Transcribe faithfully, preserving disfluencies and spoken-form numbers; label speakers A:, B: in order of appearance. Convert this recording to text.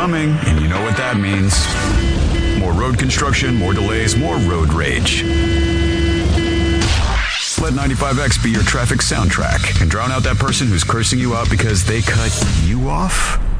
A: coming, and you know what that means. More road construction, more delays, more road rage. Let ninety-five X be your traffic soundtrack and drown out that person who's cursing you out because they cut you off.